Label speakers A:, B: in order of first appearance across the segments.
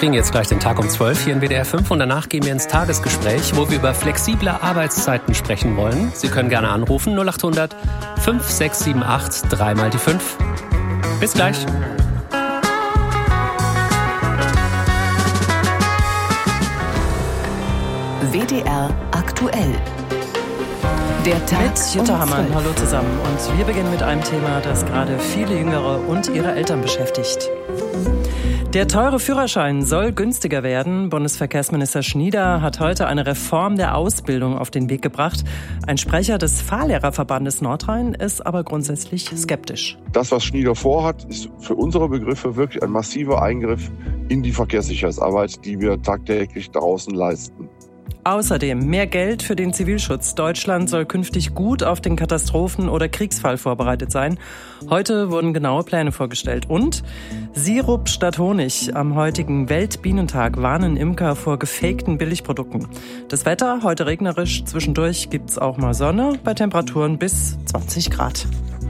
A: kriegen jetzt gleich den Tag um 12 hier in WDR 5 und danach gehen wir ins Tagesgespräch, wo wir über flexible Arbeitszeiten sprechen wollen. Sie können gerne anrufen 0800 5678 3 mal die 5. Bis gleich.
B: WDR aktuell. Der Tag
C: mit Jutta Hammann. Hallo zusammen. Und wir beginnen mit einem Thema, das gerade viele Jüngere und ihre Eltern beschäftigt. Der teure Führerschein soll günstiger werden. Bundesverkehrsminister Schnieder hat heute eine Reform der Ausbildung auf den Weg gebracht. Ein Sprecher des Fahrlehrerverbandes Nordrhein ist aber grundsätzlich skeptisch.
D: Das, was Schnieder vorhat, ist für unsere Begriffe wirklich ein massiver Eingriff in die Verkehrssicherheitsarbeit, die wir tagtäglich draußen leisten.
C: Außerdem mehr Geld für den Zivilschutz. Deutschland soll künftig gut auf den Katastrophen- oder Kriegsfall vorbereitet sein. Heute wurden genaue Pläne vorgestellt. Und Sirup statt Honig. Am heutigen Weltbienentag warnen Imker vor gefakten Billigprodukten. Das Wetter heute regnerisch. Zwischendurch gibt's auch mal Sonne bei Temperaturen bis 20 Grad.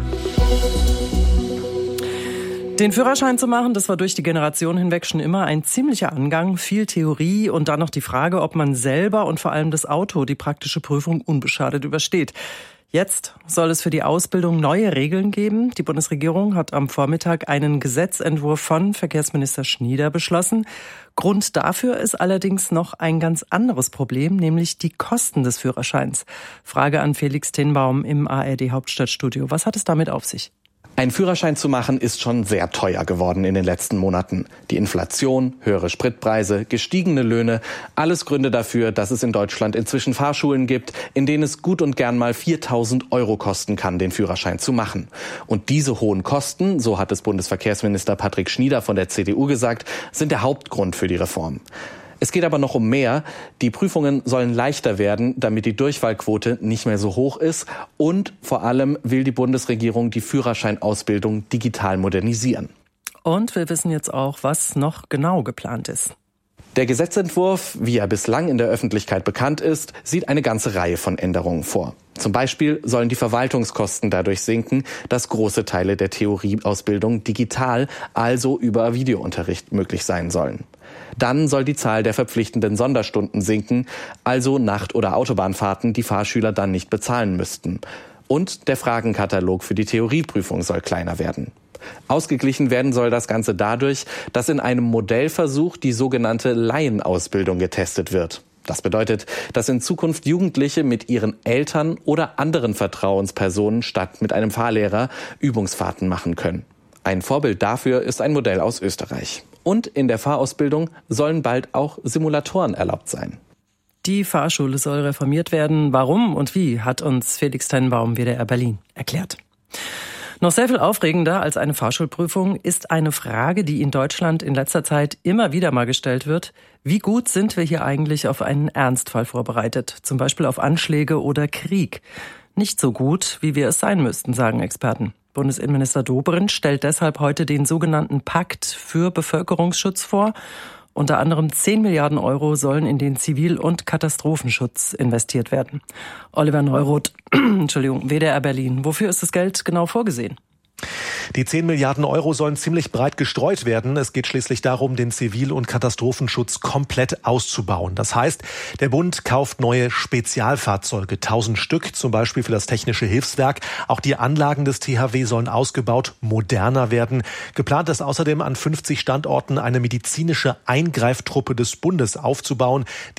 C: Den Führerschein zu machen, das war durch die Generation hinweg schon immer ein ziemlicher Angang, viel Theorie und dann noch die Frage, ob man selber und vor allem das Auto die praktische Prüfung unbeschadet übersteht. Jetzt soll es für die Ausbildung neue Regeln geben. Die Bundesregierung hat am Vormittag einen Gesetzentwurf von Verkehrsminister Schnieder beschlossen. Grund dafür ist allerdings noch ein ganz anderes Problem, nämlich die Kosten des Führerscheins. Frage an Felix Tinbaum im ARD Hauptstadtstudio. Was hat es damit auf sich?
E: Ein Führerschein zu machen ist schon sehr teuer geworden in den letzten Monaten. Die Inflation, höhere Spritpreise, gestiegene Löhne, alles Gründe dafür, dass es in Deutschland inzwischen Fahrschulen gibt, in denen es gut und gern mal 4.000 € kosten kann, den Führerschein zu machen. Und diese hohen Kosten, so hat es Bundesverkehrsminister Patrick Schnieder von der CDU gesagt, sind der Hauptgrund für die Reform. Es geht aber noch um mehr. Die Prüfungen sollen leichter werden, damit die Durchfallquote nicht mehr so hoch ist. Und vor allem will die Bundesregierung die Führerscheinausbildung digital modernisieren.
C: Und wir wissen jetzt auch, was noch genau geplant ist.
E: Der Gesetzentwurf, wie er bislang in der Öffentlichkeit bekannt ist, sieht eine ganze Reihe von Änderungen vor. Zum Beispiel sollen die Verwaltungskosten dadurch sinken, dass große Teile der Theorieausbildung digital, also über Videounterricht, möglich sein sollen. Dann soll die Zahl der verpflichtenden Sonderstunden sinken, also Nacht- oder Autobahnfahrten, die Fahrschüler dann nicht bezahlen müssten. Und der Fragenkatalog für die Theorieprüfung soll kleiner werden. Ausgeglichen werden soll das Ganze dadurch, dass in einem Modellversuch die sogenannte Laienausbildung getestet wird. Das bedeutet, dass in Zukunft Jugendliche mit ihren Eltern oder anderen Vertrauenspersonen statt mit einem Fahrlehrer Übungsfahrten machen können. Ein Vorbild dafür ist ein Modell aus Österreich. Und in der Fahrausbildung sollen bald auch Simulatoren erlaubt sein.
C: Die Fahrschule soll reformiert werden. Warum und wie, hat uns Felix Tinbaum, WDR Berlin, erklärt. Noch sehr viel aufregender als eine Fahrschulprüfung ist eine Frage, die in Deutschland in letzter Zeit immer wieder mal gestellt wird. Wie gut sind wir hier eigentlich auf einen Ernstfall vorbereitet? Zum Beispiel auf Anschläge oder Krieg. Nicht so gut, wie wir es sein müssten, sagen Experten. Bundesinnenminister Dobrindt stellt deshalb heute den sogenannten Pakt für Bevölkerungsschutz vor. Unter anderem 10 Milliarden € sollen in den Zivil- und Katastrophenschutz investiert werden. Oliver Neuroth, WDR Berlin. Wofür ist das Geld genau vorgesehen?
F: Die 10 Milliarden € sollen ziemlich breit gestreut werden. Es geht schließlich darum, den Zivil- und Katastrophenschutz komplett auszubauen. Das heißt, der Bund kauft neue Spezialfahrzeuge, 1000 Stück, zum Beispiel für das Technische Hilfswerk. Auch die Anlagen des THW sollen ausgebaut, moderner werden. Geplant ist außerdem, an 50 Standorten eine medizinische Eingreiftruppe des Bundes aufzubauen.